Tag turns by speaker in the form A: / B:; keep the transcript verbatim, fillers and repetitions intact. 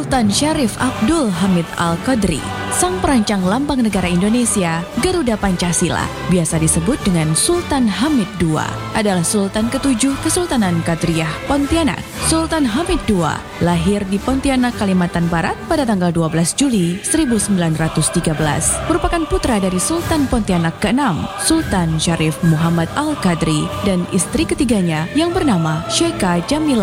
A: Sultan Syarif Abdul Hamid Al-Qadri, sang perancang lambang negara Indonesia, Garuda Pancasila, biasa disebut dengan Sultan Hamid kedua, adalah Sultan ketujuh Kesultanan Qadariyah Pontianak. Sultan Hamid kedua lahir di Pontianak, Kalimantan Barat pada tanggal dua belas Juli seribu sembilan ratus tiga belas. Merupakan putra dari Sultan Pontianak keenam, Sultan Syarif Muhammad Al-Qadri, dan istri ketiganya yang bernama Syekha Jamila